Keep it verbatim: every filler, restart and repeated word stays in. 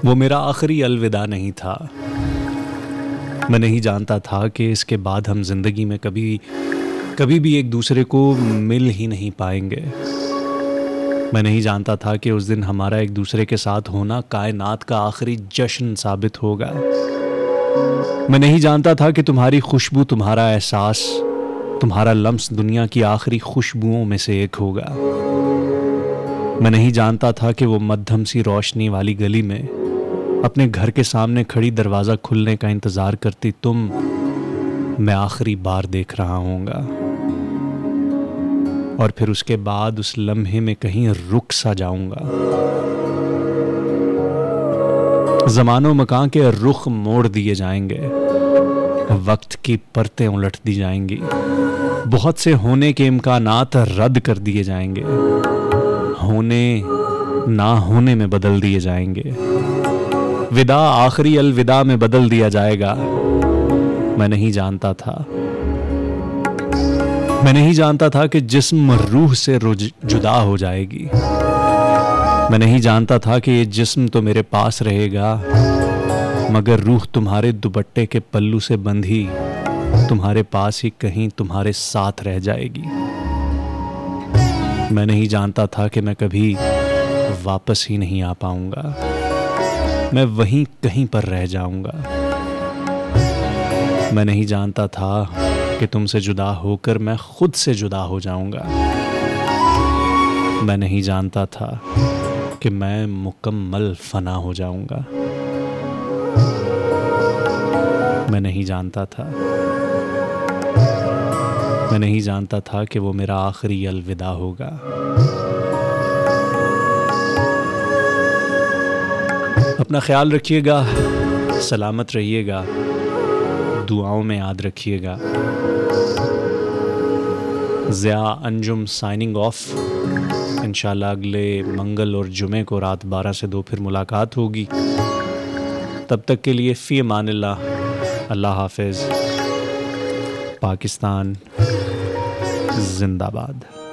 वो मेरा आखिरी अलविदा नहीं था। मैं नहीं जानता था कि इसके बाद हम जिंदगी में कभी कभी भी एक दूसरे को मिल ही नहीं पाएंगे। मैं नहीं जानता था कि उस दिन हमारा एक दूसरे के साथ होना कायनात का आखिरी जश्न साबित होगा। मैं नहीं जानता था कि तुम्हारी खुशबू, तुम्हारा एहसास, तुम्हारा लम्स दुनिया की आखिरी खुशबुओं में से एक होगा। मैं नहीं जानता था कि वो मध्यम सी रोशनी वाली गली में अपने घर के सामने खड़ी दरवाज़ा खुलने का इंतज़ार करती तुम मैं आखिरी बार देख रहा हूँगा। और फिर उसके बाद उस लम्हे में कहीं रुक सा जाऊँगा। ज़मानो मकान के रुख मोड़ दिए जाएंगे, वक्त की परतें उलट दी जाएंगी, बहुत से होने के इम्कानात रद्द कर दिए जाएंगे, होने ना होने में बदल दिए जाएंगे, विदा आखिरी अलविदा में बदल दिया जाएगा। मैं नहीं जानता था मैं नहीं जानता था कि जिस्म रूह से जुदा हो जाएगी। मैं नहीं जानता था कि ये जिस्म तो मेरे पास रहेगा, मगर रूह तुम्हारे दुपट्टे के पल्लू से बंधी तुम्हारे पास ही कहीं तुम्हारे साथ रह जाएगी। मैं नहीं जानता था कि मैं कभी वापस ही नहीं आ पाऊंगा, मैं वहीं कहीं पर रह जाऊंगा। मैं नहीं जानता था कि तुमसे जुदा होकर मैं खुद से जुदा हो जाऊंगा। मैं नहीं जानता था कि मैं मुकम्मल फना हो जाऊंगा। मैं नहीं जानता था मैं नहीं जानता था कि वो मेरा आखिरी अलविदा होगा। अपना ख्याल रखिएगा, सलामत रहिएगा, दुआओं में याद रखिएगा। Zia Anjum signing off. इंशाल्लाह अगले मंगल और जुमे को रात बारह से दो फिर मुलाकात होगी। तब तक के लिए फ़ी अमानिल्लाह, अल्लाह हाफ़िज़। पाकिस्तान जिंदाबाद।